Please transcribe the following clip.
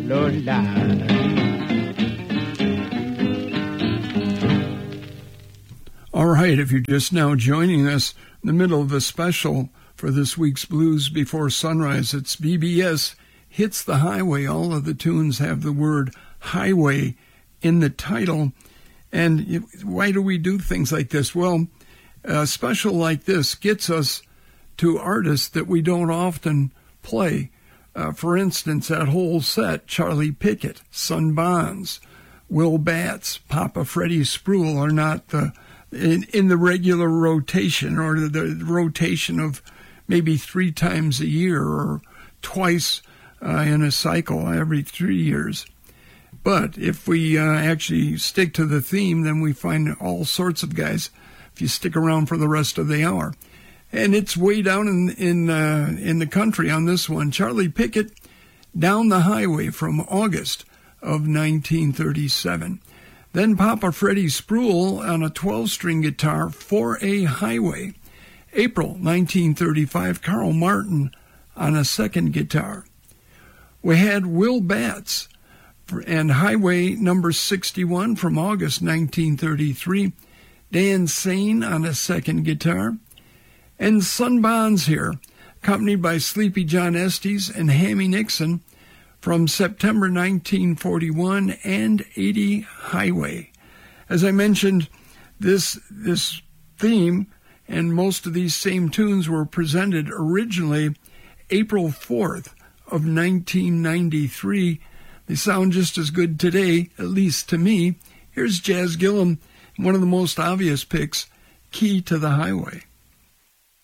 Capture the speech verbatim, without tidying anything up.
Lola. All right, if you're just now joining us in the middle of the special for this week's Blues Before Sunrise, it's B B S Hits the Highway. All of the tunes have the word highway in the title. And why do we do things like this? Well, a special like this gets us to artists that we don't often play. Uh, for instance, that whole set, Charlie Pickett, Son Bonds, Will Batts, Papa Freddie Spruill are not the In, in the regular rotation, or the, the rotation of maybe three times a year or twice uh, in a cycle every three years. But if we uh, actually stick to the theme, then we find all sorts of guys if you stick around for the rest of the hour. And it's way down in in, uh, in the country on this one. Charlie Pickett, Down the Highway from August of nineteen thirty-seven. Then Papa Freddie Spruill on a twelve-string guitar, four A Highway. April nineteen thirty-five, Carl Martin on a second guitar. We had Will Batts and Highway number sixty-one from August nineteen thirty-three. Dan Sain on a second guitar. And Son Bonds here, accompanied by Sleepy John Estes and Hammy Nixon, from September nineteen forty-one and eighty Highway. As I mentioned, this this theme and most of these same tunes were presented originally April fourth of nineteen ninety-three. They sound just as good today, at least to me. Here's Jazz Gillum, one of the most obvious picks, Key to the Highway.